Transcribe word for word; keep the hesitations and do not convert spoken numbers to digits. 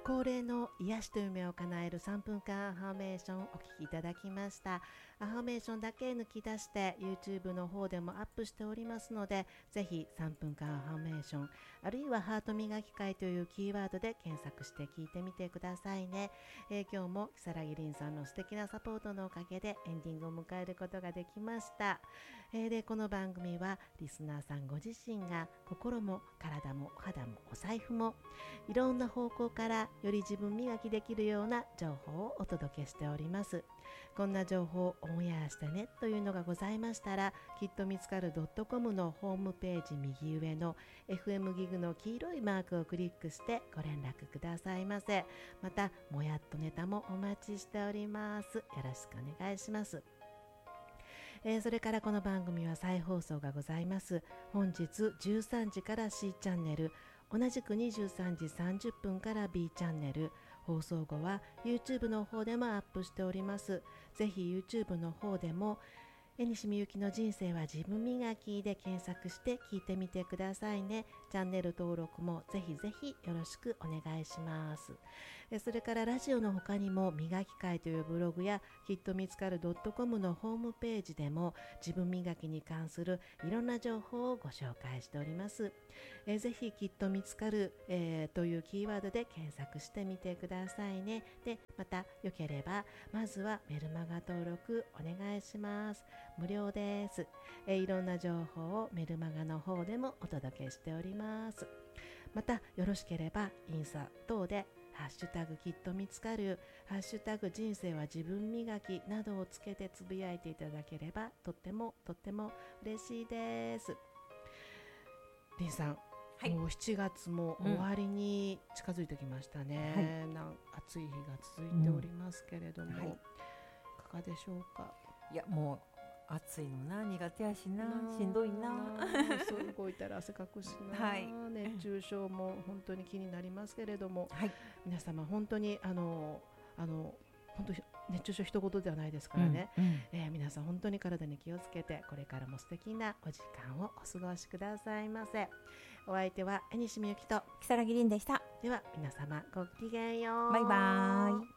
恒例の癒しと夢を叶えるさんぷんかんアファメーションお聞きいただきました。アファメーションだけ抜き出して YouTube の方でもアップしておりますので、ぜひさんぷんかんアファメーションあるいはハート磨き会というキーワードで検索して聞いてみてくださいね。えー、今日も如月凛さんの素敵なサポートのおかげでエンディングを迎えることができました。えー、でこの番組はリスナーさんご自身が心も体も肌もお財布もいろんな方向からより自分磨きできるような情報をお届けしております。こんな情報をオンエアしてねというのがございましたら、きっと見つかる .com のホームページ右上の エフエム ギグの黄色いマークをクリックしてご連絡くださいませ。またもやっとネタもお待ちしております。よろしくお願いします。えー、それからこの番組は再放送がございます。本日じゅうさんじから C チャンネル、同じくにじゅうさんじさんじゅっぷんから B チャンネル、放送後は YouTube の方でもアップしております。ぜひ YouTube の方でも江西みゆきの人生は自分磨きで検索して聞いてみてくださいね。チャンネル登録もぜひぜひよろしくお願いします。それからラジオの他にも磨き会というブログやきっと見つかる .com のホームページでも自分磨きに関するいろんな情報をご紹介しております。えぜひきっと見つかる、えー、というキーワードで検索してみてくださいね。でまたよければまずはメルマガ登録お願いします。無料です。えー、いろんな情報をメルマガの方でもお届けしております。またよろしければインスタ等でハッシュタグきっと見つかる、ハッシュタグ人生は自分磨きなどをつけてつぶやいていただければとってもとっても嬉しいです。りんさん、はい、もうしちがつも終わりに近づいてきましたね、うん、なん暑い日が続いておりますけれども、うん、はい、いかがでしょうか。 いやもう暑いのな苦手やしな、しんどいなそう動いたら汗かくしな、はい、熱中症も本当に気になりますけれども、はい、皆様本当にあのあの本当に熱中症一言ではないですからね、うんうん、えー、皆さん本当に体に気をつけてこれからも素敵なお時間をお過ごしくださいませ。お相手は江西みゆきと如月凛でした。 では皆様ごきげんよう。 バイバーイ。